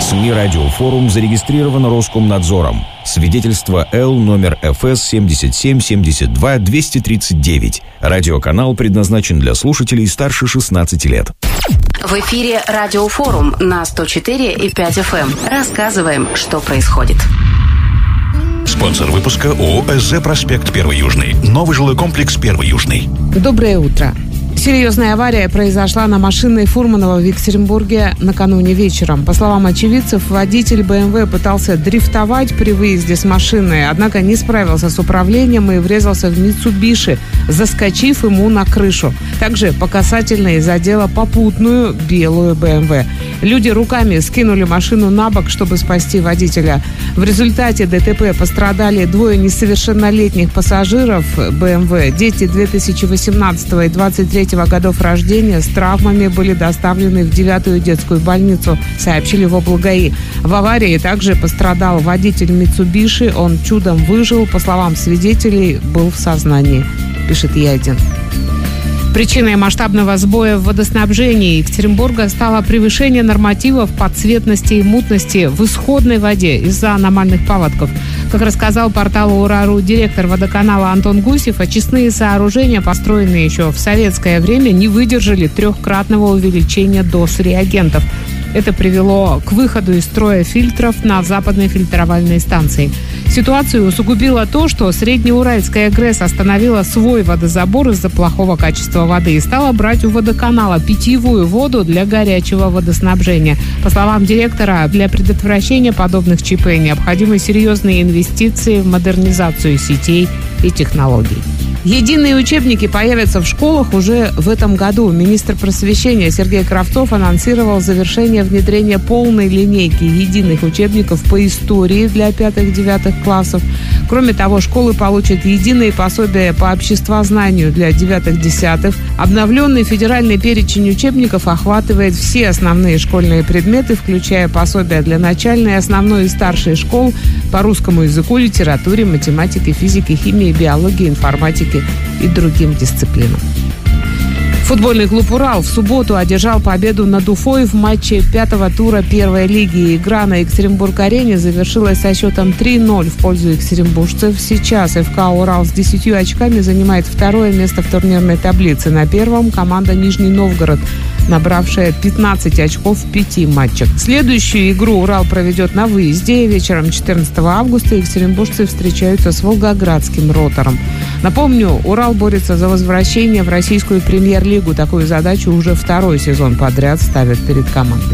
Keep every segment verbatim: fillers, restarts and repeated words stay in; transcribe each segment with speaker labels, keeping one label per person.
Speaker 1: СМИ «Радиофорум» зарегистрирован Роскомнадзором. Свидетельство Л номер эф эс семьдесят семь семьдесят два двести тридцать девять. Радиоканал предназначен для слушателей старше шестнадцати лет.
Speaker 2: В эфире «Радиофорум» на сто четыре и пять эф эм. Рассказываем, что происходит.
Speaker 3: Спонсор выпуска ООО «СЗ Проспект Первый Южный». Новый жилой комплекс Первый Южный.
Speaker 4: Доброе утро. Серьезная авария произошла на машинной Фурманова в Екатеринбурге накануне вечером. По словам очевидцев, водитель бэ эм вэ пытался дрифтовать при выезде с машины, однако не справился с управлением и врезался в Митсубиши, заскочив ему на крышу. Также по касательной задела попутную белую бэ эм вэ. Люди руками скинули машину на бок, чтобы спасти водителя. В результате дэ тэ пэ пострадали двое несовершеннолетних пассажиров бэ эм вэ. Дети две тысячи восемнадцатого и двадцать третьего годов рождения с травмами были доставлены в девятую детскую больницу, сообщили в облгаи. В аварии также пострадал водитель Митсубиши. Он чудом выжил. По словам свидетелей, был в сознании, пишет Е один. Причиной масштабного сбоя в водоснабжении Екатеринбурга стало превышение нормативов по цветности и мутности в исходной воде из-за аномальных паводков. Как рассказал порталу Ура.ру директор водоканала Антон Гусев, очистные сооружения, построенные еще в советское время, не выдержали трехкратного увеличения доз реагентов. Это привело к выходу из строя фильтров на западной фильтровальной станции. Ситуацию усугубило то, что Среднеуральская ГРЭС остановила свой водозабор из-за плохого качества воды и стала брать у водоканала питьевую воду для горячего водоснабжения. По словам директора, для предотвращения подобных ЧП необходимы серьезные инвестиции в модернизацию сетей и технологий. Единые учебники появятся в школах уже в этом году. Министр просвещения Сергей Кравцов анонсировал завершение внедрения полной линейки единых учебников по истории для пятых-девятых классов. Кроме того, школы получат единые пособия по обществознанию для девятых-десятых. Обновленный федеральный перечень учебников охватывает все основные школьные предметы, включая пособия для начальной, основной и старшей школ по русскому языку, литературе, математике, физике, химии, биологии, информатике и другим дисциплинам. Футбольный клуб «Урал» в субботу одержал победу над Уфой в матче пятого тура первой лиги. Игра на Екатеринбург-арене завершилась со счетом три ноль в пользу екатеринбуржцев. Сейчас эф ка «Урал» с десятью очками занимает второе место в турнирной таблице. На первом команда «Нижний Новгород», набравшая пятнадцать очков в пяти матчах. Следующую игру «Урал» проведет на выезде. Вечером четырнадцатого августа екатеринбуржцы встречаются с волгоградским «Ротором». Напомню, «Урал» борется за возвращение в российскую премьер-лигу. Такую задачу уже второй сезон подряд ставят перед командой.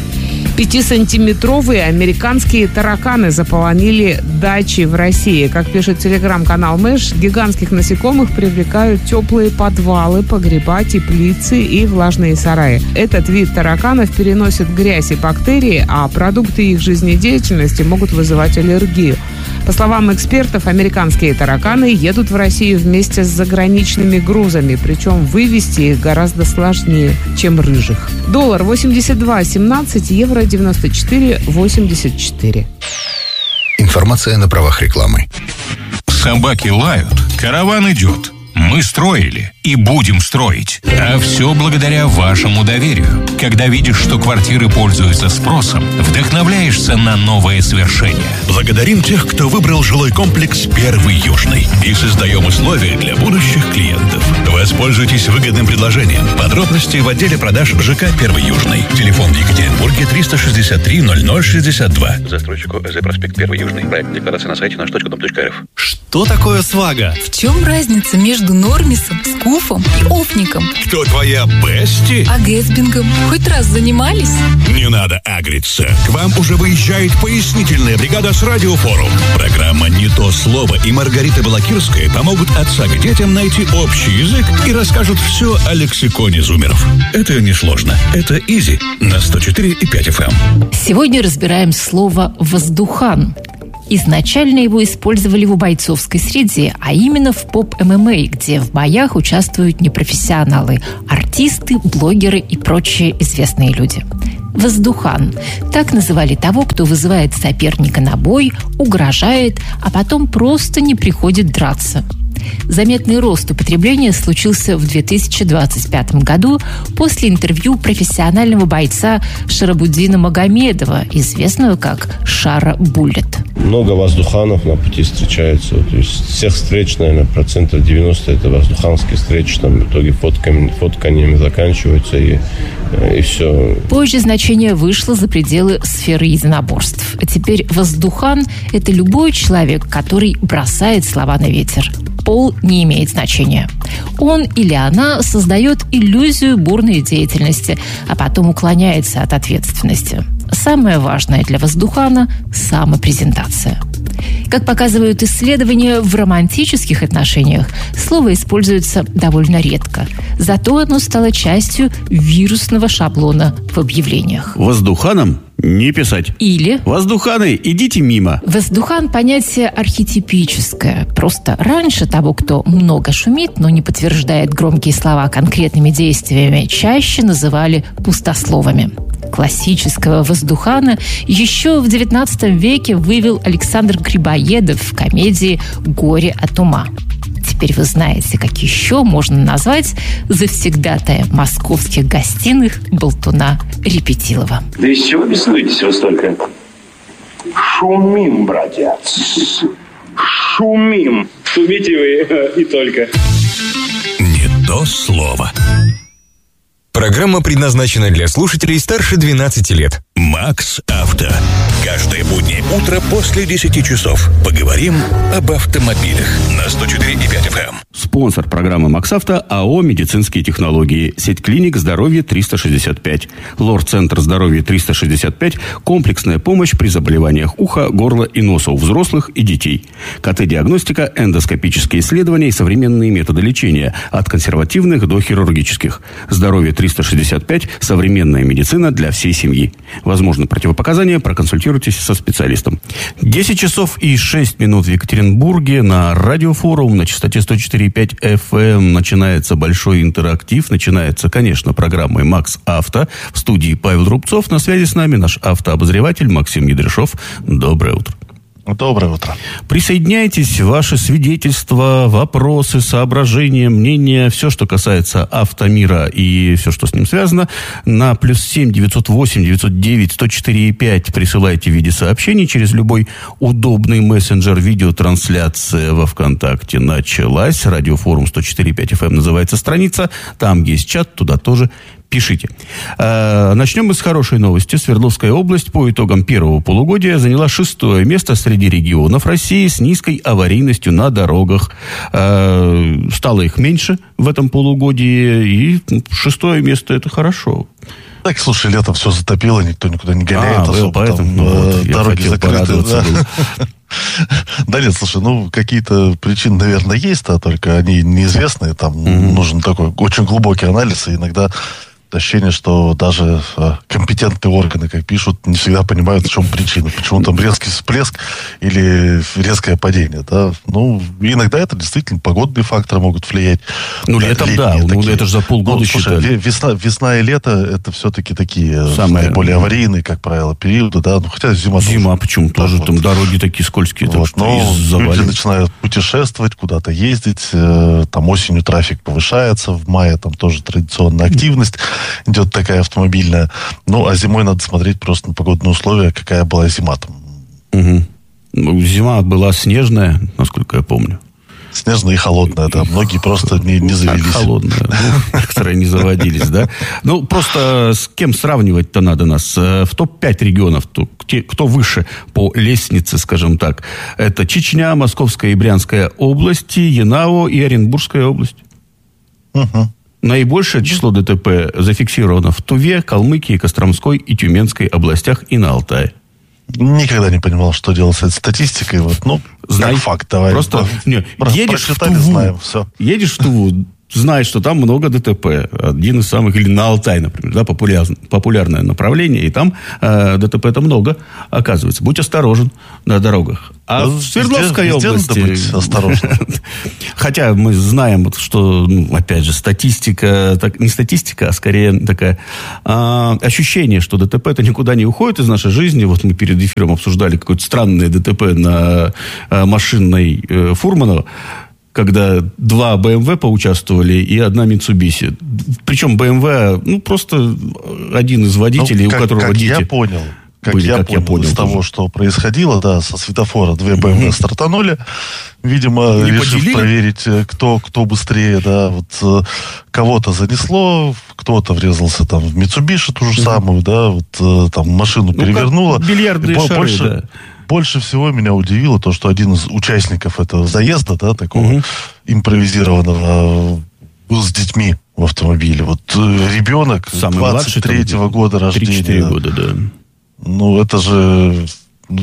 Speaker 4: Пятисантиметровые американские тараканы заполонили дачи в России. Как пишет телеграм-канал Мэш, гигантских насекомых привлекают теплые подвалы, погреба, теплицы и влажные сараи. Этот вид тараканов переносит грязь и бактерии, а продукты их жизнедеятельности могут вызывать аллергию. По словам экспертов, американские тараканы едут в Россию вместе с заграничными грузами, причем вывести их гораздо сложнее, чем рыжих. Доллар восемьдесят два семнадцать, евро девяносто четыре восемьдесят четыре.
Speaker 3: Информация на правах рекламы.
Speaker 5: Собаки лают, караван идет. Мы строили и будем строить. А все благодаря вашему доверию. Когда видишь, что квартиры пользуются спросом, вдохновляешься на новые свершения.
Speaker 3: Благодарим тех, кто выбрал жилой комплекс «Первый Южный». И создаем условия для будущих клиентов. Воспользуйтесь выгодным предложением. Подробности в отделе продаж ЖК «Первый Южный». Телефон в Екатеринбурге триста шестьдесят три ноль ноль шестьдесят два. Застройщику ЭЗ Проспект Первый Южный. Проект декларации на сайте наш точка дом точка эр эф.
Speaker 6: Что такое свага?
Speaker 7: В чем разница между нормисом, скуфом и офником?
Speaker 3: Кто твоя бести?
Speaker 7: А гэсбингом хоть раз занимались?
Speaker 3: Не надо агриться. К вам уже выезжает пояснительная бригада с Радиофорум. Программа «Не то слово» и Маргарита Балакирская помогут отца к детям найти общий язык и расскажут все о лексиконе зумеров. Это несложно. Это изи на сто четыре и пять эф эм.
Speaker 8: Сегодня разбираем слово «воздухан». Изначально его использовали в бойцовской среде, а именно в поп-эм эм а, где в боях участвуют непрофессионалы, артисты, блогеры и прочие известные люди. Воздухан. Так называли того, кто вызывает соперника на бой, угрожает, а потом просто не приходит драться. Заметный рост употребления случился в две тысячи двадцать пятом году после интервью профессионального бойца Шарабуддина Магомедова, известного как Шара Буллет.
Speaker 6: Много воздуханов на пути встречается. То есть всех встреч, наверное, процентов девяносто это воздуханские встречи. Там в итоге фотками, фотканиями заканчиваются и, и все.
Speaker 8: Позже значение вышло за пределы сферы единоборств. А теперь воздухан – это любой человек, который бросает слова на ветер. Пол не имеет значения. Он или она создает иллюзию бурной деятельности, а потом уклоняется от ответственности. Самое важное для воздухана – самопрезентация. Как показывают исследования, в романтических отношениях слово используется довольно редко. Зато оно стало частью вирусного шаблона в объявлениях.
Speaker 9: Воздуханам не писать.
Speaker 8: Или
Speaker 9: воздуханы, идите мимо.
Speaker 8: Воздухан – понятие архетипическое. Просто раньше того, кто много шумит, но не подтверждает громкие слова конкретными действиями, чаще называли пустословами. Классического воздухана еще в девятнадцатом веке вывел Александр Грибоедов в комедии «Горе от ума». Теперь вы знаете, как еще можно назвать завсегдатая московских гостиных болтуна Репетилова.
Speaker 10: Да из чего беснуетесь вы столько? Шумим, братья. Шумим. Шумите вы и только.
Speaker 3: Не то слово.
Speaker 11: Программа предназначена для слушателей старше двенадцати лет.
Speaker 3: Макс Авто. Каждое буднее утро после десяти часов. Поговорим об автомобилях на сто четыре и пять эф эм.
Speaker 9: Спонсор программы Макс Авто АО «Медицинские технологии». Сеть клиник «Здоровье триста шестьдесят пять». Лор-центр «Здоровье триста шестьдесят пять». Комплексная помощь при заболеваниях уха, горла и носа у взрослых и детей. КТ-диагностика, эндоскопические исследования и современные методы лечения. От консервативных до хирургических. «Здоровье триста шестьдесят пять». Современная медицина для всей семьи. Возможно, противопоказания, проконсультируйтесь со специалистом. десять часов и шесть минут в Екатеринбурге. На радиофорум на частоте сто четыре и пять эф эм начинается большой интерактив. Начинается, конечно, программой «Макс Авто». В студии Павел Рубцов. На связи с нами наш автообозреватель Максим Едряшов. Доброе утро.
Speaker 12: Доброе утро.
Speaker 9: Присоединяйтесь, ваши свидетельства, вопросы, соображения, мнения, все, что касается автомира и все, что с ним связано, на плюс семь девятьсот восемь девятьсот девять сто четыре и пять присылайте в виде сообщений через любой удобный мессенджер. Видеотрансляция во ВКонтакте началась. Радиофорум сто четыре и пять эф эм называется страница. Там есть чат, туда тоже пишите. Начнем мы с хорошей новости. Свердловская область по итогам первого полугодия заняла шестое место среди регионов России с низкой аварийностью на дорогах. Стало их меньше в этом полугодии, и шестое место – это хорошо.
Speaker 12: Так, слушай, летом все затопило, никто никуда не гоняет.
Speaker 9: А, особо, поэтому там, ну, вот,
Speaker 12: дороги закрыты. Да. Да нет, слушай, ну, какие-то причины, наверное, есть, а только они неизвестные. Там mm-hmm. нужен такой очень глубокий анализ, и иногда ощущение, что даже э, компетентные органы, как пишут, не всегда понимают, в чем причина. Почему там резкий всплеск или резкое падение. Да? Ну, иногда это действительно погодные факторы могут влиять.
Speaker 9: Ну, летом, да. Ну, это же за полгода ну, слушай, считали.
Speaker 12: Весна, весна и лето – это все-таки такие самые наиболее аварийные, как правило, периоды. Да? Ну, хотя зима
Speaker 9: Зима,
Speaker 12: тоже.
Speaker 9: почему?
Speaker 12: Да,
Speaker 9: тоже
Speaker 12: вот.
Speaker 9: Там дороги такие скользкие.
Speaker 12: Вот.
Speaker 9: Так,
Speaker 12: Но люди начинают путешествовать, куда-то ездить. Э, там осенью трафик повышается. В мае там тоже традиционная активность идет такая автомобильная. Ну, а зимой надо смотреть просто на погодные условия, какая была зима там.
Speaker 9: Угу. Ну, зима была снежная, насколько я помню.
Speaker 12: Снежная и холодная, да. Многие просто не, не завелись.
Speaker 9: Холодная. Ну, некоторые не заводились, да. Ну, просто с кем сравнивать-то надо нас? В топ пять регионов, кто выше по лестнице, скажем так, это Чечня, Московская и Брянская области, Янао и Оренбургская область.
Speaker 12: Угу.
Speaker 9: Наибольшее число ДТП зафиксировано в Туве, Калмыкии, Костромской и Тюменской областях и на Алтае.
Speaker 12: Никогда не понимал, что делать с этой статистикой. Вот, ну,
Speaker 9: Знай.
Speaker 12: как факт, давай.
Speaker 9: Просто
Speaker 12: про,
Speaker 9: не,
Speaker 12: про,
Speaker 9: едешь в Туву,
Speaker 12: знаем, все.
Speaker 9: едешь в Туву, знает, что там много ДТП. Один из самых, или на Алтай, например, да, популяр, популярное направление, и там э, ДТП-то много, оказывается. Будь осторожен на дорогах. А ну, в Свердловской везде, области... Везде надо быть осторожным. Хотя мы знаем, что, ну, опять же, статистика, так, не статистика, а скорее такая а, ощущение, что ДТП-то никуда не уходит из нашей жизни. Вот мы перед эфиром обсуждали какое-то странное ДТП на а, машинной э, Фурманова, когда два бэ эм вэ поучаствовали и одна Mitsubishi. Причем бэ эм вэ, ну, просто один из водителей, ну, как, у которого
Speaker 12: как
Speaker 9: дети...
Speaker 12: я понял, как,
Speaker 9: были,
Speaker 12: я,
Speaker 9: как
Speaker 12: понял,
Speaker 9: я понял
Speaker 12: из
Speaker 9: тоже.
Speaker 12: того, что происходило, да, со светофора две бэ эм вэ mm-hmm. стартанули, видимо, не решив поделили. проверить, кто, кто быстрее, да, вот кого-то занесло, кто-то врезался там в Mitsubishi, ту же mm-hmm. самую, да, вот там машину ну, перевернуло.
Speaker 9: Бильярдные шары,
Speaker 12: больше,
Speaker 9: да.
Speaker 12: Больше всего меня удивило то, что один из участников этого заезда, да, такого mm-hmm. импровизированного, был с детьми в автомобиле. Вот ребенок самый двадцать третьего года рождения.
Speaker 9: три-четыре года, да.
Speaker 12: Ну, это же... Ну,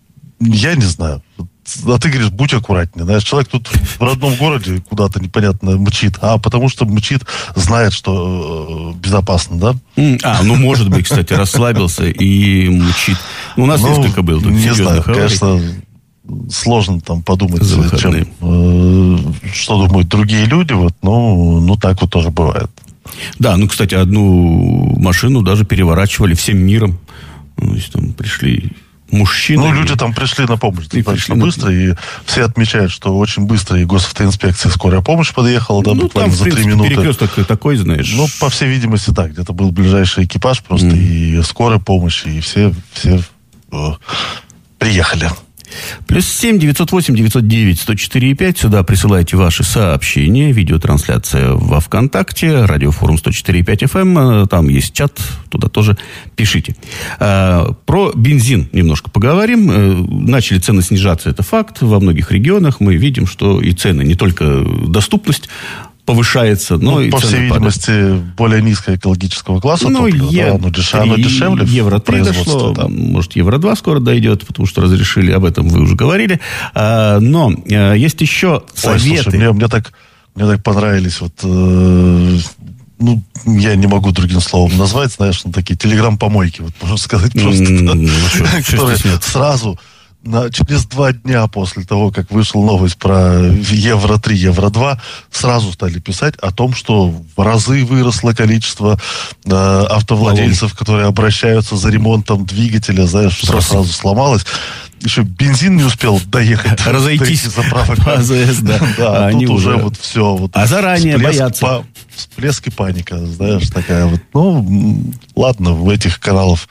Speaker 12: я не знаю. А ты говоришь, будь аккуратнее. Знаешь, человек тут в родном городе куда-то непонятно мчит. А потому что мчит, знает, что э, безопасно, да?
Speaker 9: А, ну, может быть, кстати, расслабился и мчит. Ну, у нас ну, несколько было. Тут
Speaker 12: не знаю, аварий. Конечно, сложно там подумать, чем, э, что думают другие люди. Вот, ну, ну, так вот тоже бывает.
Speaker 9: Да, ну, кстати, одну машину даже переворачивали всем миром. То есть там пришли мужчины.
Speaker 12: Ну, люди там пришли на помощь достаточно быстро, на... и все отмечают, что очень быстро и госавтоинспекция, скорая помощь подъехала, да, ну, буквально там, за три минуты.
Speaker 9: Перекресток такой, знаешь.
Speaker 12: Ну, по всей видимости, так. Где-то был ближайший экипаж просто, mm. и скорая помощь, и все, все э, приехали.
Speaker 9: Плюс семь девятьсот восемь девятьсот девять сто четыре пять. Сюда присылайте ваши сообщения. Видеотрансляция во ВКонтакте. Радиофорум сто четыре пять эф эм. Там есть чат. Туда тоже пишите. А, про бензин немножко поговорим. Начали цены снижаться. Это факт. Во многих регионах мы видим, что и цены, не только доступность повышается, но ну, и
Speaker 12: по
Speaker 9: цены
Speaker 12: всей видимости, падают. Более низкого экологического класса
Speaker 9: ну,
Speaker 12: топлива,
Speaker 9: е-
Speaker 12: да, оно, дешев, оно дешевле
Speaker 9: евро три дошло, да. Может, евро два скоро дойдет, потому что разрешили, об этом вы уже говорили. А, но а, есть еще советы.
Speaker 12: Ой, слушай, мне, мне, так, мне так понравились вот... Э, ну, я не могу другим словом назвать, знаешь, ну, такие телеграм-помойки, вот, можно сказать, просто,
Speaker 9: mm,
Speaker 12: да, ну, которые сразу... На, через два дня после того, как вышла новость про евро три, евро два, сразу стали писать о том, что в разы выросло количество э, автовладельцев, Малон. которые обращаются за ремонтом двигателя, знаешь, что сразу сломалось. Еще бензин не успел доехать.
Speaker 9: Разойтись
Speaker 12: до заправок.
Speaker 9: По АЗС, да.
Speaker 12: Да, а тут уже вот все. Вот,
Speaker 9: а заранее
Speaker 12: всплеск,
Speaker 9: боятся.
Speaker 12: По, всплеск и паника, знаешь, такая вот. Ну, ладно, в этих каналах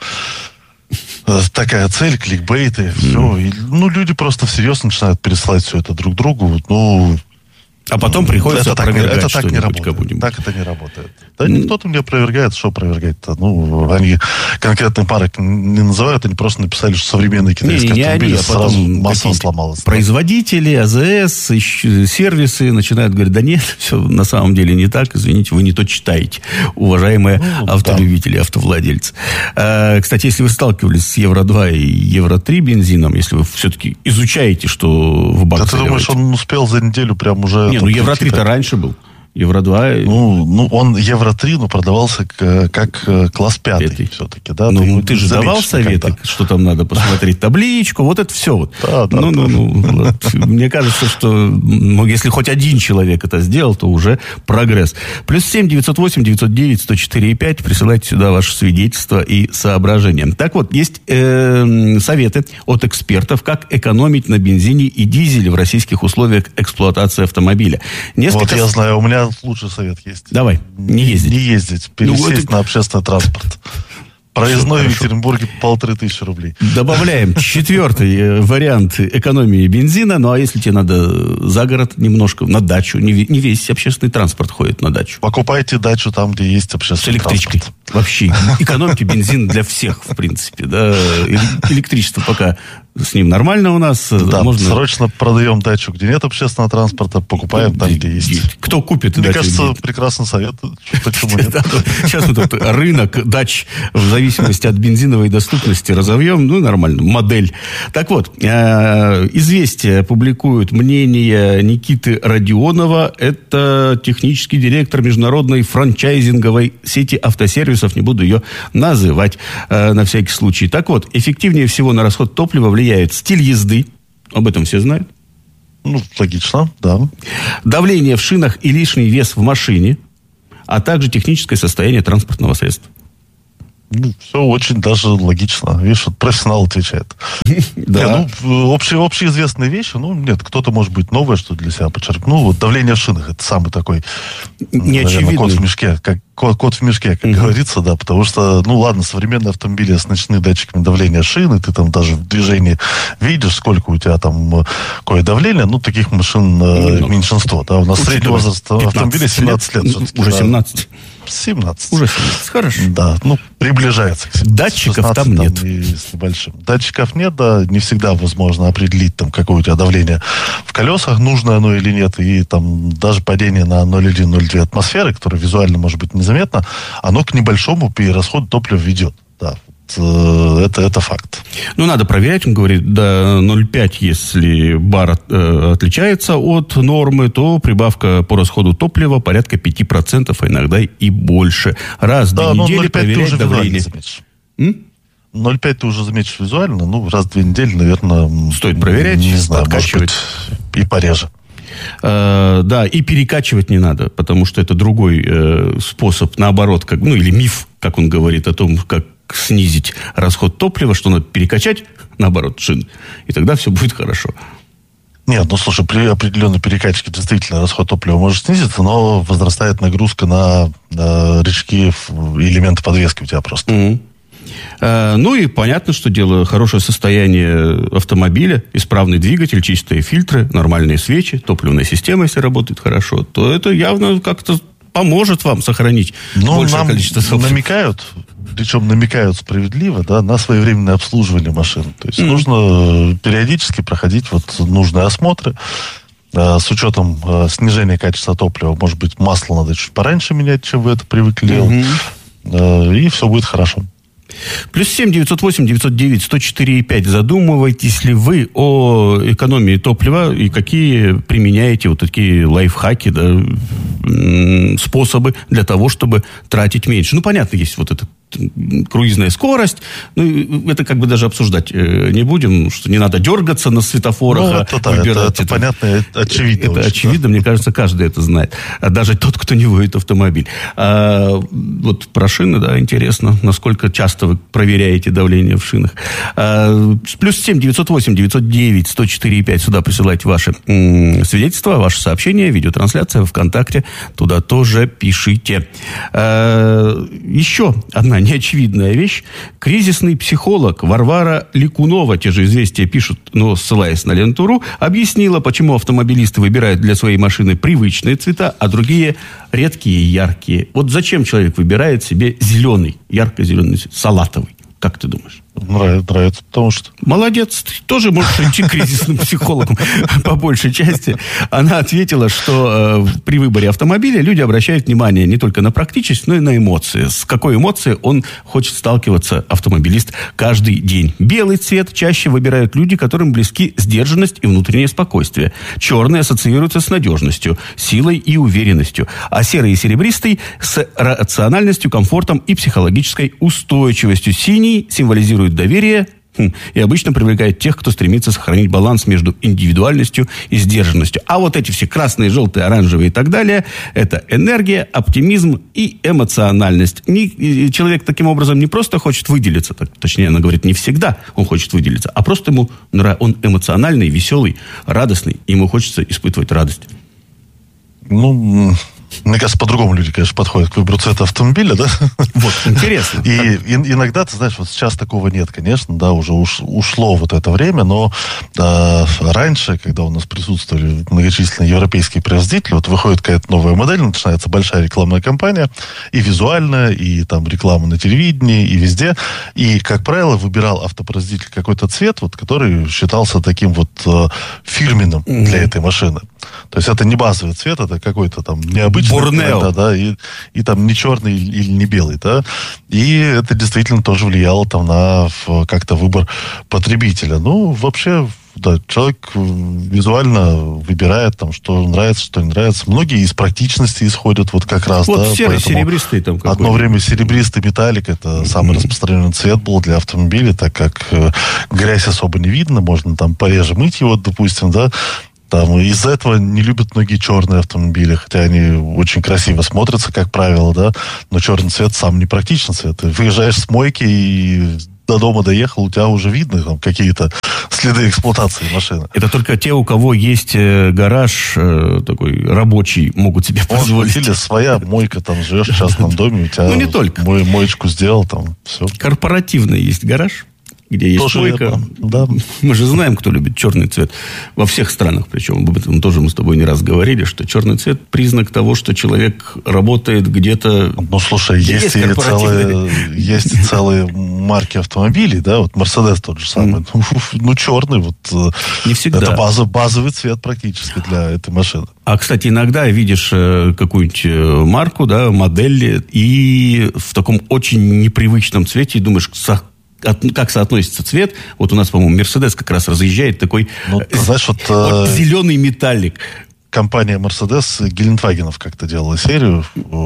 Speaker 12: такая цель, кликбейт и все. Mm. И, ну, люди просто всерьез начинают пересылать все это друг другу. Ну,
Speaker 9: а потом приходится
Speaker 12: это
Speaker 9: опровергать
Speaker 12: так, это так не работает. Так это не работает. Да mm. никто там не опровергает, что опровергать-то. Ну, они конкретные пары не называют, они просто написали, что современные китайские не, не, автомобили не, сразу массово сломалось.
Speaker 9: Производители, АЗС, сервисы начинают говорить, да нет, все на самом деле не так, извините, вы не то читаете, уважаемые ну, автолюбители, да. автовладельцы. А, кстати, если вы сталкивались с евро два и евро три бензином, если вы все-таки изучаете, что в бак
Speaker 12: да ты думаешь, он успел за неделю прям уже...
Speaker 9: Не, ну евро три-то раньше был. евро два.
Speaker 12: Ну, ну, он евро три, но продавался как, как класс пятый Пятый. все-таки, да?
Speaker 9: Ну, ты, ты же давал советы, когда. Что там надо посмотреть, табличку, вот это все. Вот.
Speaker 12: Да, да,
Speaker 9: ну,
Speaker 12: да.
Speaker 9: ну, ну, вот. Мне кажется, что ну, если хоть один человек это сделал, то уже прогресс. Плюс семь девятьсот восемь девятьсот девять сто четыре пять. Присылайте сюда ваши свидетельства и соображения. Так вот, есть э, советы от экспертов, как экономить на бензине и дизеле в российских условиях эксплуатации автомобиля. Несколько...
Speaker 12: Вот я знаю, у меня лучший совет есть.
Speaker 9: Давай, не ездить.
Speaker 12: Не ездить, пересесть ну, это... на общественный транспорт. Проездной в Екатеринбурге полторы тысячи рублей.
Speaker 9: Добавляем четвертый вариант экономии бензина. Ну, а если тебе надо за город немножко, на дачу, не весь общественный транспорт ходит на дачу.
Speaker 12: Покупайте дачу там, где есть общественный транспорт. С электричкой.
Speaker 9: Вообще. Экономьте бензин для всех, в принципе. Да. Электричество пока с ним нормально у нас.
Speaker 12: Да,
Speaker 9: можно...
Speaker 12: срочно продаем дачу, где нет общественного транспорта, покупаем там, где есть.
Speaker 9: Кто купит
Speaker 12: Мне
Speaker 9: дачу?
Speaker 12: кажется, прекрасный совет. Почему нет?
Speaker 9: Сейчас мы тут рынок дач в зависимости от бензиновой доступности разовьем. Ну, нормально. Модель. Так вот, «Известия» публикуют мнение Никиты Родионова. Это технический директор международной франчайзинговой сети автосервисов. Не буду ее называть на всякий случай. Так вот, эффективнее всего на расход топлива влияет стиль езды. Об этом все знают.
Speaker 12: Ну, логично, да.
Speaker 9: Давление в шинах и лишний вес в машине, а также техническое состояние транспортного средства.
Speaker 12: Ну, все очень даже логично. Видишь, вот профессионал отвечает.
Speaker 9: Да.
Speaker 12: Не, ну, общие, общеизвестные вещи, ну, нет, кто-то, может быть, новое, что для себя подчеркнул. Вот давление в шинах, это самый такой, наверное, кот в мешке, как кот, кот в мешке, как uh-huh. говорится, да, потому что, ну, ладно, современные автомобили с ночными датчиками давления шины, ты там даже в движении видишь, сколько у тебя там какое давление, ну, таких машин ну, меньшинство, да, у нас средний возраст автомобиля семнадцать лет. лет
Speaker 9: уже семнадцать.
Speaker 12: семнадцать.
Speaker 9: Уже семнадцать, хорошо.
Speaker 12: Да, ну, приближается к семнадцати.
Speaker 9: Датчиков там нет.
Speaker 12: Там, и с небольшим. Датчиков нет, да, не всегда возможно определить, там, какое у тебя давление в колесах, нужно оно или нет, и там даже падение на ноль целых одна - ноль целых две атмосферы, которое визуально может быть незаметно, оно к небольшому перерасходу топлива ведет, да. Это, это факт.
Speaker 9: Ну, надо проверять, он говорит, до ноль целых пять, если бар э, отличается от нормы, то прибавка по расходу топлива порядка пять процентов, а иногда и больше. Раз в
Speaker 12: да,
Speaker 9: две недели проверять давление.
Speaker 12: ноль целых пять ты уже заметишь визуально, ну, раз в две недели, наверное...
Speaker 9: Стоит проверять,
Speaker 12: не знаю, может быть, и пореже.
Speaker 9: Uh, да, и перекачивать не надо, потому что это другой uh, способ, наоборот, как, ну, или миф, как он говорит, о том, как снизить расход топлива, что надо перекачать, наоборот, шин, и тогда все будет хорошо.
Speaker 12: Нет, ну, слушай, при определенной перекачке действительно расход топлива может снизиться, но возрастает нагрузка на, на рычаги, элементы подвески у тебя просто.
Speaker 9: Mm-hmm. Ну и понятно, что дело хорошее состояние автомобиля, исправный двигатель, чистые фильтры, нормальные свечи, топливная система, если работает хорошо, то это явно как-то поможет вам сохранить
Speaker 12: ну,
Speaker 9: большее
Speaker 12: нам
Speaker 9: количество топлива.
Speaker 12: намекают, причем намекают справедливо, да, на своевременное обслуживание машин. То есть mm-hmm. нужно периодически проходить вот нужные осмотры. С учетом снижения качества топлива, может быть, масло надо чуть пораньше менять, чем вы это привыкли делать. Mm-hmm. И все будет хорошо.
Speaker 9: Плюс семь девятьсот восемь девятьсот девять сто четыре и пять. Задумываетесь ли вы о экономии топлива и какие применяете вот такие лайфхаки, да, способы для того, чтобы тратить меньше? Ну, понятно, есть вот эта круизная скорость. Ну, это как бы даже обсуждать не будем, что не надо дергаться на светофорах.
Speaker 12: Ну, это, да, это, это, это понятно, это очевидно.
Speaker 9: Это очень, очевидно, да? Мне кажется, каждый это знает. Даже тот, кто не водит автомобиль. А, вот про шины, да, интересно, насколько часто вы проверяете давление в шинах. А, плюс семь девятьсот восемь девятьсот девять сто четыре и пять. Сюда присылайте ваши м- свидетельства, ваши сообщения, видеотрансляция ВКонтакте. Туда тоже пишите. А, еще одна неочевидная вещь. Кризисный психолог Варвара Ликунова, те же «Известия» пишут, но ссылаясь на Ленту.ру, объяснила, почему автомобилисты выбирают для своей машины привычные цвета, а другие редкие и яркие. Вот зачем человек выбирает себе зеленый, ярко-зеленый цвет, салатовый? Как ты думаешь?
Speaker 12: Нравится, нравится, потому что...
Speaker 9: Молодец, ты тоже можешь идти к кризисным психологам по большей части. Она ответила, что э, при выборе автомобиля люди обращают внимание не только на практичность, но и на эмоции. С какой эмоцией он хочет сталкиваться, автомобилист, каждый день. Белый цвет чаще выбирают люди, которым близки сдержанность и внутреннее спокойствие. Черный ассоциируется с надежностью, силой и уверенностью. А серый и серебристый с рациональностью, комфортом и психологической устойчивостью. Синий символизирует доверие и обычно привлекает тех, кто стремится сохранить баланс между индивидуальностью и сдержанностью. А вот эти все красные, желтые, оранжевые и так далее – это энергия, оптимизм и эмоциональность. Не, человек таким образом не просто хочет выделиться, так, точнее, она говорит, не всегда он хочет выделиться, а просто ему он эмоциональный, веселый, радостный, и ему хочется испытывать радость.
Speaker 12: Ну, Мне кажется, по-другому люди, конечно, подходят к выбору цвета автомобиля, да?
Speaker 9: Вот, интересно.
Speaker 12: И, и иногда, ты знаешь, вот сейчас такого нет, конечно, да, уже уш, ушло вот это время, но э, раньше, когда у нас присутствовали многочисленные европейские производители, вот выходит какая-то новая модель, начинается большая рекламная кампания, и визуальная, и там реклама на телевидении, и везде, и, как правило, выбирал автопроизводитель какой-то цвет, вот, который считался таким вот э, фирменным mm-hmm. для этой машины. То есть это не базовый цвет, это какой-то там необычный. Да, да, и, и там не черный или не белый, да. И это действительно тоже влияло там на как-то выбор потребителя. Ну, вообще, да, человек визуально выбирает там, что нравится, что не нравится. Многие из практичности исходят вот как раз,
Speaker 9: вот
Speaker 12: да.
Speaker 9: серый, серебристый там какой-то.
Speaker 12: Одно время серебристый металлик, это самый mm-hmm. распространенный цвет был для автомобиля, так как э, грязь особо не видно, можно там пореже мыть его, допустим, да. Там, из-за этого не любят многие черные автомобили, хотя они очень красиво смотрятся, как правило, да, но черный цвет сам непрактичный цвет. Ты выезжаешь с мойки и до дома доехал, у тебя уже видно там какие-то следы эксплуатации машины.
Speaker 9: Это только те, у кого есть гараж э, такой рабочий, могут себе позволить.
Speaker 12: Или своя мойка, там живешь в частном доме, у тебя
Speaker 9: ну, не только.
Speaker 12: Мой, моечку сделал, там все.
Speaker 9: Корпоративный есть гараж, где есть
Speaker 12: тоже
Speaker 9: мойка.
Speaker 12: Да.
Speaker 9: Мы же знаем, кто любит черный цвет. Во всех странах, причем. Об этом тоже мы с тобой не раз говорили, что черный цвет – признак того, что человек работает где-то...
Speaker 12: Ну, слушай, есть, есть, и целые, есть и целые марки автомобилей, да, вот Мерседес тот же самый. Mm. Ну, ну, черный, вот...
Speaker 9: Не всегда.
Speaker 12: Это базовый, базовый цвет практически для этой машины.
Speaker 9: А, кстати, иногда видишь какую-нибудь марку, да, модель, и в таком очень непривычном цвете, и думаешь, как соотносится цвет. Вот у нас, по-моему, Мерседес как раз разъезжает такой
Speaker 12: ну, знаешь, вот,
Speaker 9: вот зеленый металлик.
Speaker 12: Компания Мерседес Гелендвагенов как-то делала серию.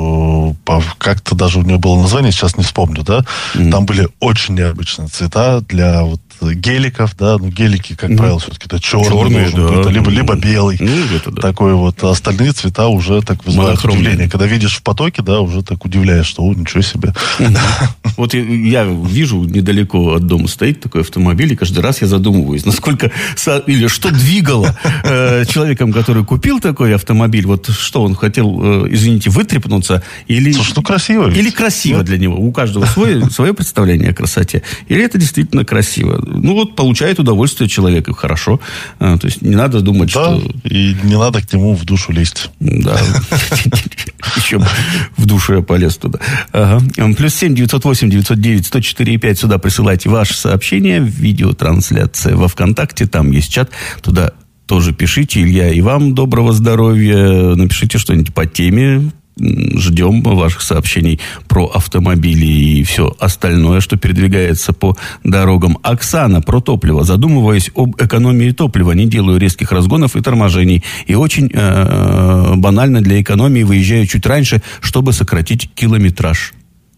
Speaker 12: Как-то даже у нее было название, сейчас не вспомню, да. Mm-hmm. Там были очень необычные цвета для вот геликов, да, ну, гелики, как mm-hmm. правило, все-таки это черный, черный должен быть, да. либо, либо белый. Mm-hmm. Это, да. Такой вот. А остальные цвета уже так вызывают удивление. Когда видишь в потоке, да, уже так удивляешь, что, о, ничего себе.
Speaker 9: Mm-hmm. Вот я вижу, недалеко от дома стоит такой автомобиль, и каждый раз я задумываюсь, насколько, или что двигало человеком, который купил такой автомобиль, вот что он хотел, извините, вытряпнуться, или...
Speaker 12: Слушай, ну красиво. Ведь.
Speaker 9: Или красиво Нет? для него. У каждого свое, свое представление о красоте. Или это действительно красиво. Ну, вот, получает удовольствие человек, и хорошо. А, то есть, не надо думать,
Speaker 12: да,
Speaker 9: что...
Speaker 12: и не надо к нему в душу лезть.
Speaker 9: Да. Еще в душу я полез туда. Плюс семь девятьсот восемь девятьсот девять сто четыре пять. Сюда присылайте ваши сообщения. Видеотрансляция во ВКонтакте. Там есть чат. Туда тоже пишите. Илья, и вам доброго здоровья. Напишите что-нибудь по теме. Ждем ваших сообщений про автомобили и все остальное, что передвигается по дорогам. Оксана про топливо. Задумываясь об экономии топлива, не делаю резких разгонов и торможений. И очень э, банально для экономии выезжаю чуть раньше, чтобы сократить километраж.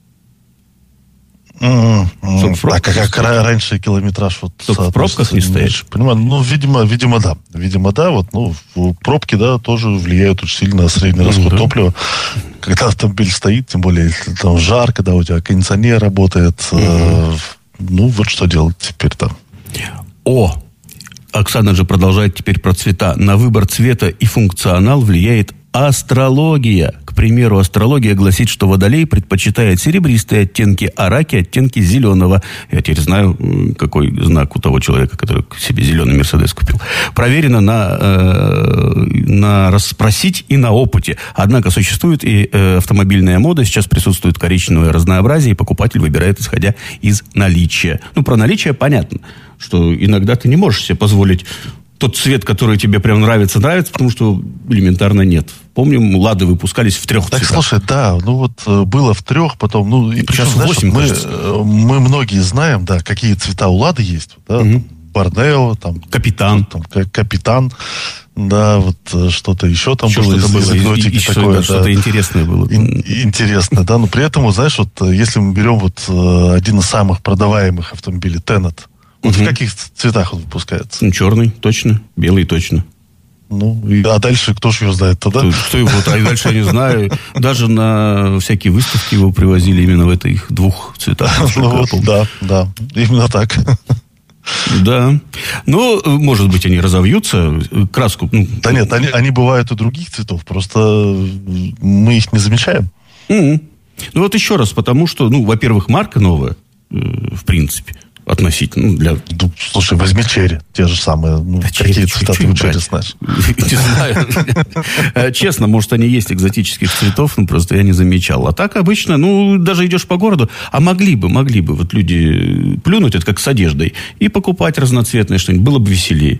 Speaker 12: Mm-hmm. А как, как раньше километраж вот
Speaker 9: в пробках не стоишь?
Speaker 12: Понимаю, ну, видимо, видимо, да. Видимо, да. Вот, ну, пробки, да, тоже влияют очень сильно на средний расход mm-hmm. топлива. Когда автомобиль стоит, тем более, если там жарко, да, у тебя кондиционер работает. Mm-hmm. Э, ну, вот что делать теперь там.
Speaker 9: О! Оксана же продолжает теперь про цвета. На выбор цвета и функционал влияет астрология. К примеру, астрология гласит, что водолей предпочитает серебристые оттенки, а раки оттенки зеленого. Я теперь знаю, какой знак у того человека, который себе зеленый Мерседес купил. Проверено на, э, на расспросить и на опыте. Однако существует и э, автомобильная мода. Сейчас присутствует коричневое разнообразие, и покупатель выбирает, исходя из наличия. Ну, про наличие понятно, что иногда ты не можешь себе позволить тот цвет, который тебе прям нравится, нравится, потому что элементарно нет. Помним, «Лады» выпускались в трех
Speaker 12: так,
Speaker 9: цветах.
Speaker 12: Слушай, да, ну вот было в трех, потом, ну, и причем,
Speaker 9: сейчас восемь,
Speaker 12: мы,
Speaker 9: кажется.
Speaker 12: мы многие знаем, да, какие цвета у «Лады» есть, да, угу. Борнео, там,
Speaker 9: Капитан.
Speaker 12: Там, Капитан, да, вот что-то еще там
Speaker 9: еще
Speaker 12: было
Speaker 9: из,
Speaker 12: из экзотики
Speaker 9: еще,
Speaker 12: такое. Да,
Speaker 9: что-то интересное было.
Speaker 12: Ин, интересно, да, но при этом, знаешь, вот если мы берем вот один из самых продаваемых автомобилей, Тенет, вот угу. в каких цветах он выпускается?
Speaker 9: Ну, черный, точно, белый, точно.
Speaker 12: Ну, и, а дальше кто же его знает тогда?
Speaker 9: Кто, кто его, а дальше я не знаю. Даже на всякие выставки его привозили именно в этих двух цветах.
Speaker 12: Ну, вот, да, да, именно так.
Speaker 9: Да. Ну, может быть, они разовьются. Краску... Ну...
Speaker 12: Да нет, они, они бывают и других цветов. Просто мы их не замечаем.
Speaker 9: Mm-hmm. Ну, вот еще раз, потому что, ну, во-первых, марка новая, э, в принципе, относительно. Ну, для...
Speaker 12: ну, слушай, возьми черри, те же самые. Ну, да какие цвета ты черри знаешь?
Speaker 9: Не знаю. Честно, может, они есть экзотических цветов, ну, просто я не замечал. А так обычно, ну, даже идешь по городу, а могли бы, могли бы вот люди плюнуть, это как с одеждой, и покупать разноцветное что-нибудь, было бы веселее.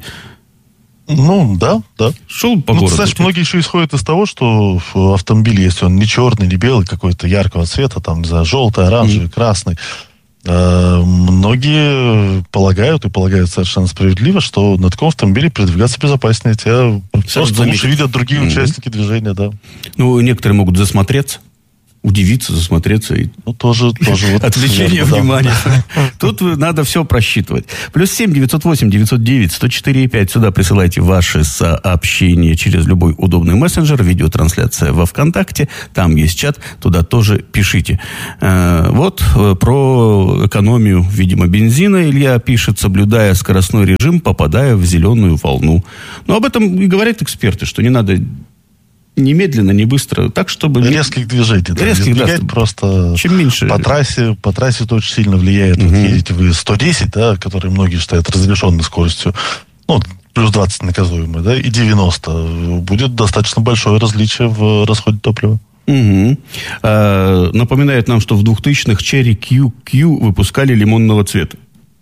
Speaker 12: Ну, да, да.
Speaker 9: Шел по
Speaker 12: ну,
Speaker 9: городу.
Speaker 12: Ты знаешь, многие еще исходят из того, что автомобиль, если он не черный, не белый, какой-то яркого цвета, там, не знаю, желтый, оранжевый, mm-hmm. красный, э, многие полагают, и полагают совершенно справедливо, что на таком автомобиле передвигаться безопаснее. Тебя просто лучше видят другие mm-hmm. участники движения, да.
Speaker 9: Ну, некоторые могут засмотреться. Удивиться, засмотреться. И...
Speaker 12: Ну, тоже, тоже вот...
Speaker 9: Отвлечение внимания. Тут надо все просчитывать. Плюс семь девятьсот восемь девятьсот девять сто четыре пять. Сюда присылайте ваши сообщения через любой удобный мессенджер. Видеотрансляция во ВКонтакте. Там есть чат. Туда тоже пишите. Вот про экономию, видимо, бензина Илья пишет, соблюдая скоростной режим, попадая в зеленую волну. Но об этом и говорят эксперты, что не надо... Немедленно, не быстро, так, чтобы...
Speaker 12: Резких движений. Да,
Speaker 9: резких, да,
Speaker 12: просто
Speaker 9: чем меньше...
Speaker 12: По трассе, по трассе это очень сильно влияет. Угу. Вот едете вы сто десять, да, который многие считают разрешенной скоростью, ну, плюс двадцать наказуемой, да, и девяносто. Будет достаточно большое различие в расходе топлива.
Speaker 9: Угу. А, напоминает нам, что в двухтысячных Cherry кью кью выпускали лимонного цвета.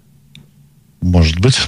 Speaker 12: Может быть.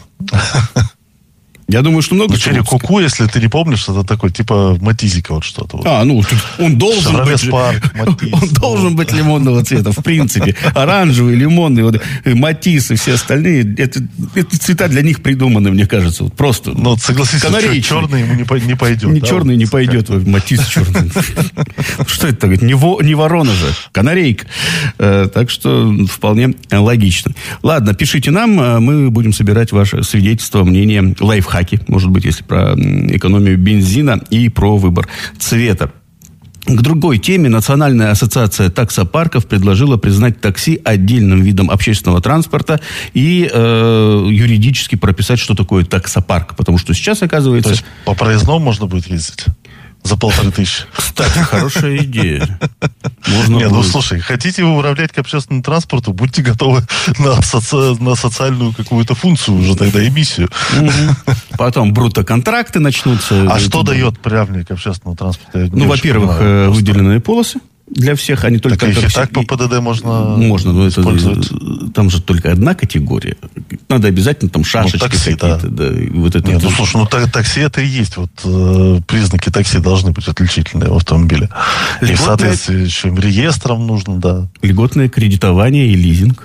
Speaker 9: Я думаю, что много...
Speaker 12: Ну, Черри Куку, если ты не помнишь, это такой, типа, Матизика вот что-то. Вот.
Speaker 9: А, ну, он должен
Speaker 12: Шаровес
Speaker 9: быть...
Speaker 12: Парк, Матис,
Speaker 9: он должен быть лимонного цвета, в принципе. Оранжевый, лимонный, вот, Матис и все остальные, это, это цвета для них придуманы, мне кажется. Вот просто.
Speaker 12: Ну, согласись, что черный ему не, не пойдет.
Speaker 9: Не
Speaker 12: да,
Speaker 9: черный
Speaker 12: вот,
Speaker 9: не пойдет, Матис черный. Что это такое? Не ворона же, канарейка. Так что вполне логично. Ладно, пишите нам, мы будем собирать ваше свидетельство, мнение, лайфхаки. Может быть, если про экономию бензина и про выбор цвета. К другой теме. Национальная ассоциация таксопарков предложила признать такси отдельным видом общественного транспорта и э, юридически прописать, что такое таксопарк. Потому что сейчас, оказывается...
Speaker 12: То есть по проездному можно будет ездить? За полторы тысячи.
Speaker 9: Кстати, хорошая идея. Можно
Speaker 12: Не,
Speaker 9: будет...
Speaker 12: ну слушай, хотите вы управлять к общественному транспорту, будьте готовы на, соци... на социальную какую-то функцию уже тогда, эмиссию.
Speaker 9: Угу. Потом брутто-контракты начнутся.
Speaker 12: А что дает приравнивание к общественному транспорту?
Speaker 9: Ну, во-первых, понимаю, выделенные полосы. Для всех, они только...
Speaker 12: Так их и так по ПДД можно
Speaker 9: Можно, но это, там же только одна категория. Надо обязательно там шашечки
Speaker 12: ну, такси,
Speaker 9: какие-то. Да. Да, вот это
Speaker 12: Нет, ну, слушай, ну так, такси это и есть. Вот э, признаки такси должны быть отличительные в автомобиле. Льготное... И в соответствии с реестром нужно, да.
Speaker 9: Льготное кредитование и лизинг.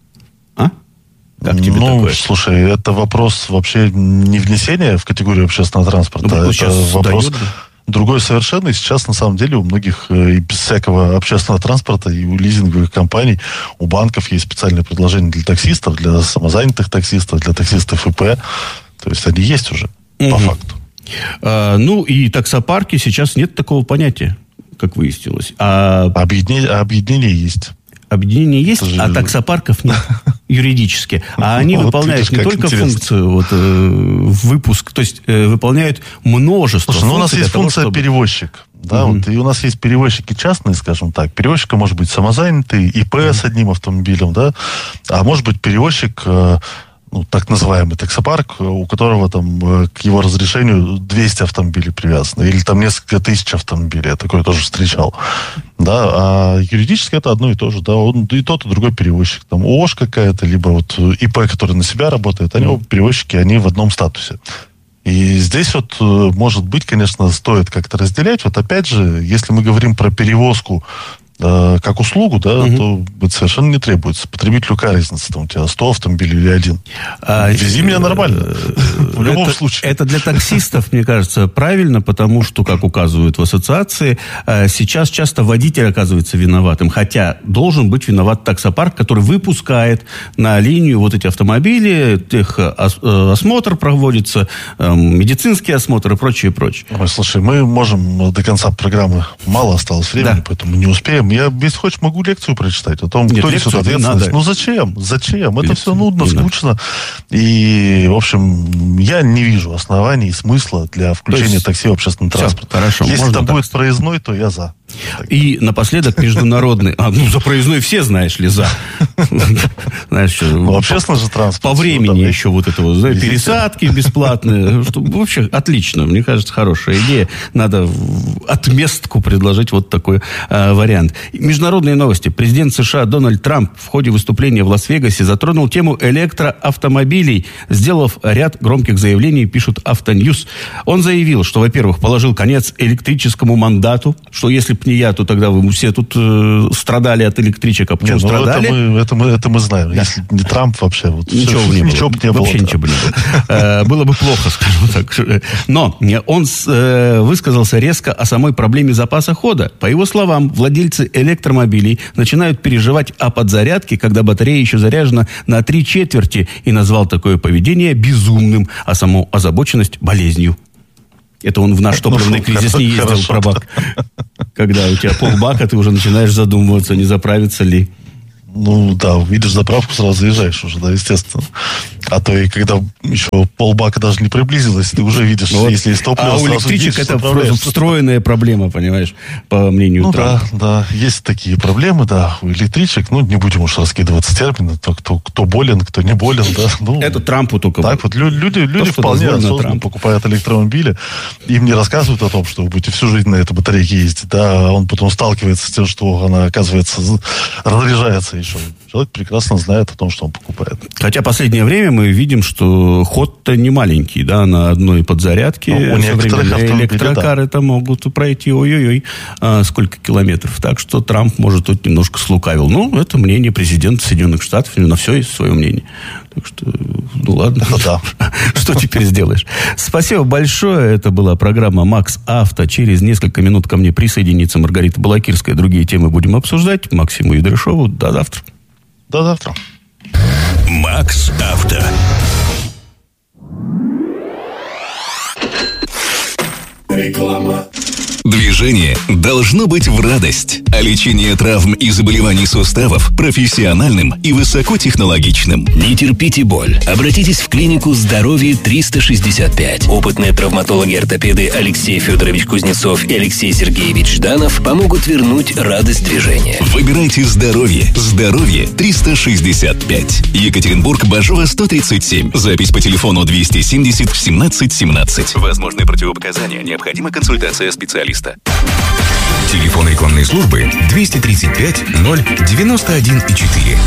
Speaker 9: А? Как тебе
Speaker 12: ну,
Speaker 9: такое?
Speaker 12: Слушай, это вопрос вообще не внесения в категорию общественного транспорта. Ну, это вопрос... Дает, да? Другой совершенно. И сейчас, на самом деле, у многих и без всякого общественного транспорта, и у лизинговых компаний, у банков есть специальные предложения для таксистов, для самозанятых таксистов, для таксистов ИП. То есть они есть уже, угу. по факту.
Speaker 9: А, ну, и таксопарки сейчас нет такого понятия, как выяснилось. А...
Speaker 12: Объединение, объединение есть.
Speaker 9: Объединение есть, же... а таксопарков нет юридически. А они вот выполняют не только интересно. функцию вот, э, выпуск, то есть э, выполняют множество
Speaker 12: Слушай,
Speaker 9: функций.
Speaker 12: Ну, у нас есть
Speaker 9: того,
Speaker 12: функция
Speaker 9: чтобы...
Speaker 12: перевозчик. Да,
Speaker 9: угу.
Speaker 12: вот, и у нас есть перевозчики частные, скажем так. Перевозчик может быть самозанятый, ИП угу. с одним автомобилем, да, а может быть перевозчик... Э, ну, так называемый таксопарк, у которого там к его разрешению двести автомобилей привязано, или там несколько тысяч автомобилей, я такое тоже встречал. Да, а юридически это одно и то же, да, он и тот, и другой перевозчик. Там ООШ какая-то, либо вот ИП, который на себя работает, они оба перевозчики, они в одном статусе. И здесь вот, может быть, конечно, стоит как-то разделять. Вот опять же, если мы говорим про перевозку э, как услугу, да, угу. то это совершенно не требуется. Потребителю какая разница, там у тебя сто автомобилей или один. А, Вези меня нормально. В любом случае.
Speaker 9: Это для таксистов, мне кажется, правильно, потому что, как указывают в ассоциации, сейчас часто водитель оказывается виноватым, хотя должен быть виноват таксопарк, который выпускает на линию вот эти автомобили, их осмотр проводится, медицинский осмотр и прочее, прочее.
Speaker 12: Ой, слушай, мы можем до конца программы, мало осталось времени, да. поэтому не успеем Зачем? Я, если хочешь, могу лекцию прочитать о том,
Speaker 9: Нет,
Speaker 12: кто несет ответственность. Ну, зачем? Зачем? Это все нудно, скучно. И, в общем, я не вижу оснований и смысла для включения есть... такси в общественный транспорт.
Speaker 9: Хорошо.
Speaker 12: Если там будет проездной, то я за.
Speaker 9: И напоследок международный... А, ну, за проездной все, знаешь ли, за. Знаешь, что...
Speaker 12: Ну, общественный же транспорт.
Speaker 9: По времени еще вот это вот, пересадки бесплатные. Вообще отлично. Мне кажется, хорошая идея. Надо отместку предложить вот такой вариант. Международные новости. Президент США Дональд Трамп в ходе выступления в Лас-Вегасе затронул тему электроавтомобилей, сделав ряд громких заявлений, пишут Автоньюз. Он заявил, что, во-первых, положил конец электрическому мандату, что если бы не я, то тогда вы все тут э, страдали от электричек. А почему
Speaker 12: Нет, ну
Speaker 9: страдали?
Speaker 12: Это мы, это, мы, это мы знаем. Да. Если не Трамп, вообще вот,
Speaker 9: ничего
Speaker 12: все,
Speaker 9: бы не было.
Speaker 12: Ничего бы не было.
Speaker 9: Вообще
Speaker 12: да.
Speaker 9: ничего бы не было. Было бы плохо, скажем так. Но он высказался резко о самой проблеме запаса хода. По его словам, владельцы электромобилей начинают переживать о подзарядке, когда батарея еще заряжена на три четверти, и назвал такое поведение безумным, а саму озабоченность болезнью. Это он в наш топливный ну, кризис не ездил хорошо. Про бак. Когда у тебя полбака, ты уже начинаешь задумываться, не заправиться ли.
Speaker 12: Ну, да, видишь заправку, сразу заезжаешь уже, да, естественно. А то и когда еще полбака даже не приблизилось, ты уже видишь, вот. Если есть топливо,
Speaker 9: а у электричек это встроенная проблема, понимаешь, по мнению
Speaker 12: Ну,
Speaker 9: Трампа.
Speaker 12: да, да, есть такие проблемы, да, у электричек. Ну, не будем уж раскидываться терминами, кто, кто болен, кто не болен, да. Ну,
Speaker 9: это Трампу только.
Speaker 12: Так вот, люди, люди то, вполне осознанно покупают электромобили, им не рассказывают о том, что вы будете всю жизнь на этой батарейке ездить, да, а он потом сталкивается с тем, что она, оказывается, разряжается еще. Человек прекрасно знает о том, что он покупает.
Speaker 9: Хотя последнее время мы видим, что ход-то не маленький, да, на одной подзарядке. Ну, у современные электрокары-то да. могут пройти, ой-ой-ой, а, сколько километров. Так что Трамп, может, тут немножко слукавил. Ну, это мнение президента Соединенных Штатов, на все есть свое мнение. Так что, ну ладно,
Speaker 12: да.
Speaker 9: Что теперь сделаешь? Спасибо большое. Это была программа «Макс Авто». Через несколько минут ко мне присоединится Маргарита Балакирская. Другие темы будем обсуждать. Максиму Идрышову. До завтра.
Speaker 12: До завтра.
Speaker 3: Макс Авто. Реклама. Движение должно быть в радость, а лечение травм и заболеваний суставов профессиональным и высокотехнологичным.
Speaker 13: Не терпите боль. Обратитесь в клинику «Здоровье триста шестьдесят пять». Опытные травматологи-ортопеды Алексей Федорович Кузнецов и Алексей Сергеевич Жданов помогут вернуть радость движения.
Speaker 3: Выбирайте «Здоровье». «Здоровье триста шестьдесят пять». Екатеринбург, Бажова, сто тридцать семь. Запись по телефону двести семьдесят семнадцать семнадцать. Возможны противопоказания. Необходима консультация специалиста.
Speaker 11: Телефон рекламной службы двести тридцать пять ноль девяносто один четыре.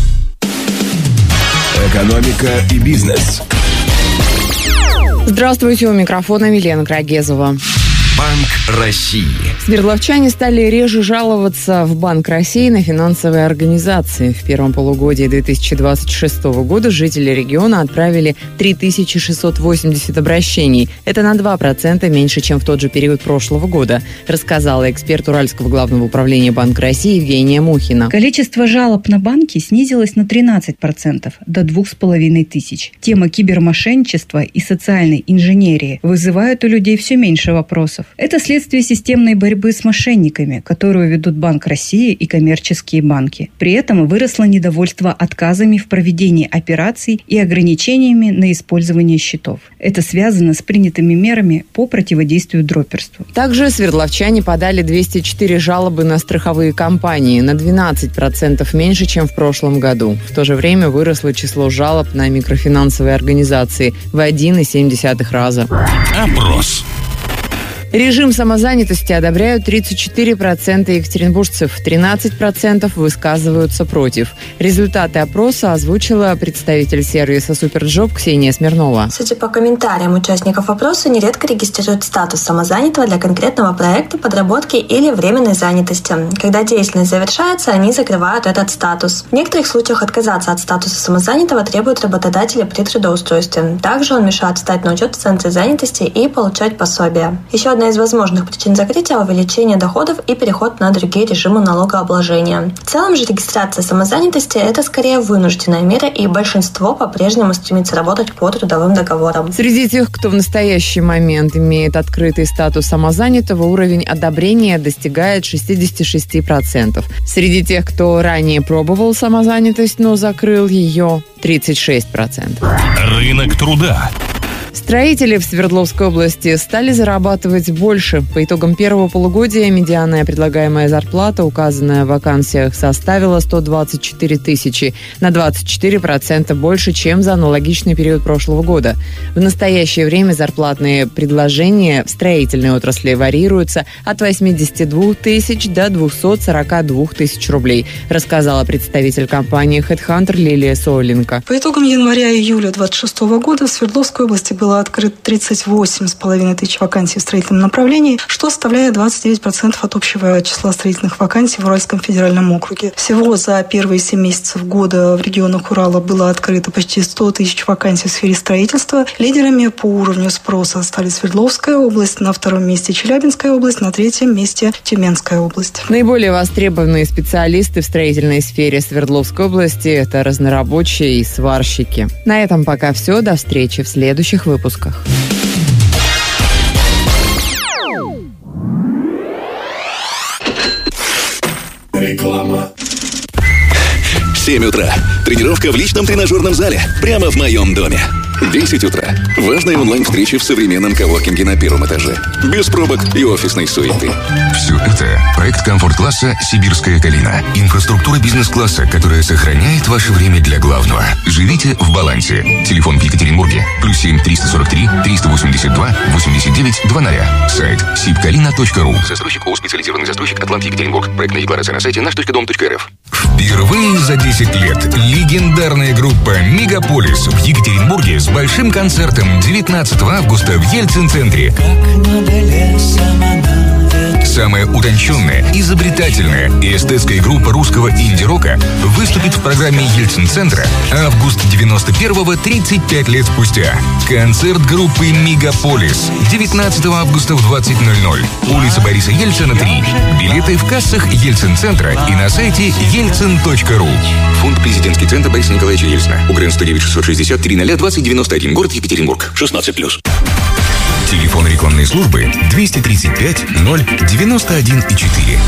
Speaker 1: Экономика и бизнес.
Speaker 4: Здравствуйте, у микрофона Милена Крагезова.
Speaker 11: Банк России.
Speaker 4: Свердловчане стали реже жаловаться в Банк России на финансовые организации. В первом полугодии две тысячи двадцать шестого года жители региона отправили три тысячи шестьсот восемьдесят обращений. Это на два процента меньше, чем в тот же период прошлого года, рассказала эксперт Уральского главного управления Банка России Евгения Мухина.
Speaker 14: Количество жалоб на банки снизилось на тринадцать процентов, до двух с половиной тысяч. Тема кибермошенничества и социальной инженерии вызывает у людей все меньше вопросов. Это следствие системной борьбы с мошенниками, которую ведут Банк России и коммерческие банки. При этом выросло недовольство отказами в проведении операций и ограничениями на использование счетов. Это связано с принятыми мерами по противодействию дроперству.
Speaker 4: Также свердловчане подали двести четыре жалобы на страховые компании, на двенадцать процентов меньше, чем в прошлом году. В то же время выросло число жалоб на микрофинансовые организации в один целых семь десятых раза.
Speaker 3: Опрос.
Speaker 4: Режим самозанятости одобряют тридцать четыре процента екатеринбуржцев, тринадцать процентов высказываются против. Результаты опроса озвучила представитель сервиса «Суперджоп» Ксения Смирнова.
Speaker 15: Судя по комментариям участников опроса, нередко регистрируют статус самозанятого для конкретного проекта, подработки или временной занятости. Когда деятельность завершается, они закрывают этот статус. В некоторых случаях отказаться от статуса самозанятого требуют работодатели при трудоустройстве. Также он мешает встать на учет в центре занятости и получать пособие. Еще одна из возможных причин закрытия – увеличение доходов и переход на другие режимы налогообложения. В целом же регистрация самозанятости – это скорее вынужденная мера, и большинство по-прежнему стремится работать по трудовым договорам.
Speaker 4: Среди тех, кто в настоящий момент имеет открытый статус самозанятого, уровень одобрения достигает шестьдесят шесть процентов. Среди тех, кто ранее пробовал самозанятость, но закрыл ее, тридцать шесть процентов.
Speaker 5: Рынок труда.
Speaker 4: Строители в Свердловской области стали зарабатывать больше. По итогам первого полугодия медианная предлагаемая зарплата, указанная в вакансиях, составила сто двадцать четыре тысячи, на двадцать четыре процента больше, чем за аналогичный период прошлого года. В настоящее время зарплатные предложения в строительной отрасли варьируются от восьмидесяти двух тысяч до двухсот сорока двух тысяч рублей, рассказала представитель компании HeadHunter Лилия Соуленко.
Speaker 16: По итогам января-июля двадцать шестого года в Свердловской области было открыто тридцать восемь с половиной тысяч вакансий в строительном направлении, что составляет двадцать девять процентов от общего числа строительных вакансий в Уральском федеральном округе. Всего за первые семь месяцев года в регионах Урала было открыто почти сто тысяч вакансий в сфере строительства. Лидерами по уровню спроса стали Свердловская область, на втором месте Челябинская область, на третьем месте Тюменская область.
Speaker 4: Наиболее востребованные специалисты в строительной сфере Свердловской области – это разнорабочие и сварщики. На этом пока все. До встречи в следующих выпусках.
Speaker 3: Реклама. семь утра. Тренировка в личном тренажерном зале. Прямо в моем доме. десять утра. Важная онлайн-встреча в современном коворкинге на первом этаже. Без пробок и офисной суеты.
Speaker 11: Все это проект комфорт-класса «Сибирская калина». Инфраструктура бизнес-класса, которая сохраняет ваше время для главного. Живите в балансе. Телефон в Екатеринбурге. Плюс семь триста сорок три триста восемьдесят два восемьдесят девять двадцать. Сайт сибкалина точка ру.
Speaker 17: Застройщик ООО «Специализированный застройщик Атлант Екатеринбург». Проектная декларация на сайте наш точка дом точка эр эф.
Speaker 11: Впервые за десять лет легендарная группа «Мегаполис» в Екатеринбурге с большим концертом девятнадцатого августа в Ельцин-центре. Самая утонченная, изобретательная и эстетская группа русского инди-рока выступит в программе Ельцин-центра август девяносто первого, тридцать пять лет спустя. Концерт группы «Мегаполис» девятнадцатого августа в двадцать ноль ноль. Улица Бориса Ельцина, три. Билеты в кассах Ельцин-центра и на сайте ельцин точка ру.
Speaker 17: Фонд «Президентский центр Бориса Николаевича Ельцина». УГРН сто девять шестьсот шестьдесят три ноль двадцать девяносто один. Город Екатеринбург. шестнадцать плюс.
Speaker 11: Телефон рекламной службы двести тридцать пять ноль девяносто один и четыре.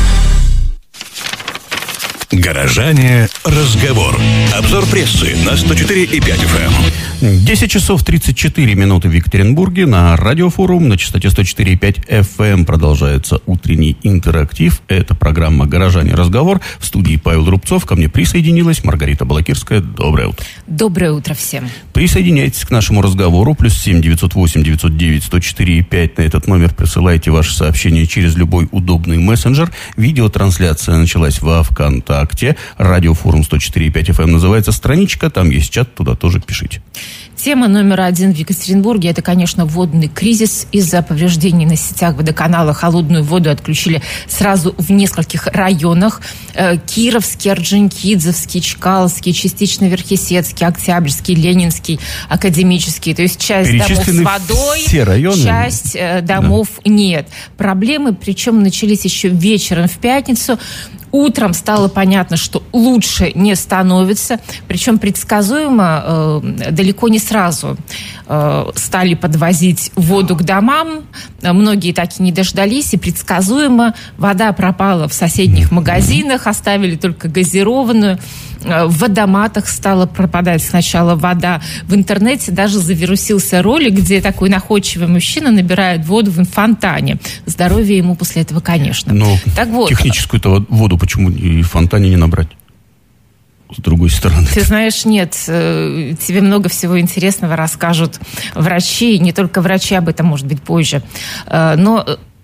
Speaker 3: Горожане. Разговор. Обзор прессы на сто четыре и пять эф эм.
Speaker 9: десять часов тридцать четыре минуты в Екатеринбурге. На радиофорум на частоте сто четыре и пять эф эм продолжается утренний интерактив. Это программа «Горожане. Разговор». В студии Павел Рубцов. Ко мне присоединилась Маргарита Балакирская. Доброе утро.
Speaker 8: Доброе утро всем.
Speaker 9: Присоединяйтесь к нашему разговору. Плюс семь девятьсот восемь девятьсот девять сто четыре и пять. На этот номер присылайте ваши сообщения через любой удобный мессенджер. Видеотрансляция началась во ВКонтакте. Радиофорум сто четыре и пять эф эм называется страничка. Там есть чат, туда тоже пишите.
Speaker 8: Тема номер один в Екатеринбурге – это, конечно, водный кризис. Из-за повреждений на сетях водоканала холодную воду отключили сразу в нескольких районах. Кировский, Орджоникидзевский, Чкаловский, частично Верхесецкий, Октябрьский, Ленинский, Академический. То есть часть домов с водой,
Speaker 9: все районы.
Speaker 8: Часть домов да. нет. Проблемы, причем, начались еще вечером в пятницу. Утром стало понятно, что лучше не становится, причем предсказуемо э, далеко не сразу э, стали подвозить воду к домам. Многие так и не дождались, и предсказуемо вода пропала в соседних магазинах, оставили только газированную. В водоматах стала пропадать сначала вода. В интернете даже завирусился ролик, где такой находчивый мужчина набирает воду в фонтане. Здоровье ему после этого, конечно.
Speaker 9: Но
Speaker 8: так вот,
Speaker 9: техническую-то воду почему и в фонтане не набрать? С другой стороны.
Speaker 8: Ты знаешь, нет, тебе много всего интересного расскажут врачи, не только врачи, об этом, может быть, позже. Но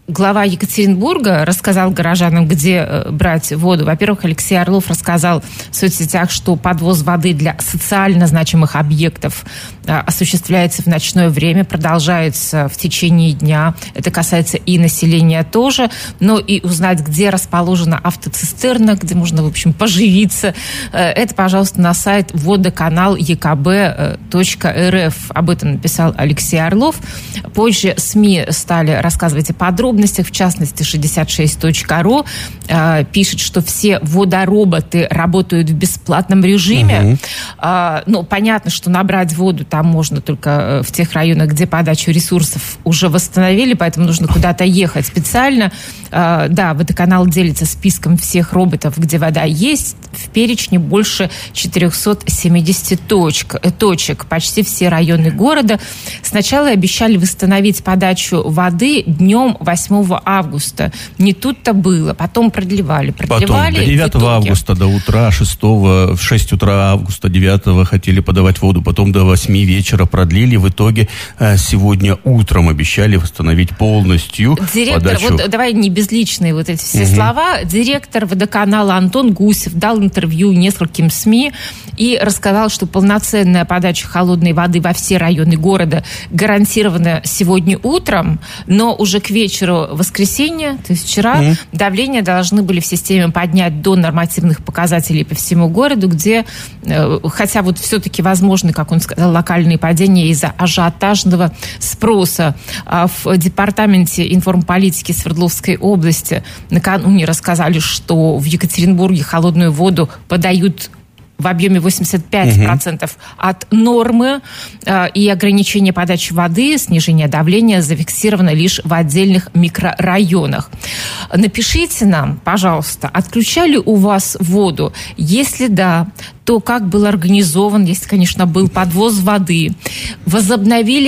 Speaker 8: глава Екатеринбурга рассказал горожанам, где брать воду. Во-первых, Алексей Орлов рассказал в соцсетях, что подвоз воды для социально значимых объектов осуществляется в ночное время, продолжается в течение дня. Это касается и населения тоже. Но и узнать, где расположена автоцистерна, где можно, в общем, поживиться, это, пожалуйста, на сайт водоканал е ка бэ точка эр эф. Об этом написал Алексей Орлов. Позже СМИ стали рассказывать о подробностях. В частности, шестьдесят шесть точка ру э, пишет, что все водороботы работают в бесплатном режиме. Угу. Э, ну, понятно, что набрать воду там можно только в тех районах, где подачу ресурсов уже восстановили, поэтому нужно куда-то ехать специально. Э, да, водоканал делится списком всех роботов, где вода есть. В перечне больше четыреста семьдесят точек, точек, почти все районы города. Сначала обещали восстановить подачу воды днем восьмого августа. Не тут-то было. Потом продлевали. продлевали
Speaker 9: Потом до девятого августа, до утра, шестого, в шесть утра августа, девятого хотели подавать воду. Потом до восьми вечера продлили. В итоге сегодня утром обещали восстановить полностью
Speaker 8: Директор,
Speaker 9: подачу.
Speaker 8: Вот давай не безличные вот эти все
Speaker 9: угу.
Speaker 8: слова. Директор водоканала Антон Гусев дал интервью нескольким СМИ и рассказал, что полноценная подача холодной воды во все районы города гарантирована сегодня утром, но уже к вечеру воскресенья, то есть вчера, mm-hmm. давление должны были в системе поднять до нормативных показателей по всему городу, где, хотя вот все-таки возможны, как он сказал, локальные падения из-за ажиотажного спроса. В департаменте информполитики Свердловской области накануне рассказали, что в Екатеринбурге холодную воду подают в объеме восемьдесят пять процентов угу. от нормы, э, и ограничение подачи воды, снижение давления зафиксировано лишь в отдельных микрорайонах. Напишите нам, пожалуйста, отключали у вас воду? Если да, то как был организован, если, конечно, был подвоз воды? Возобновили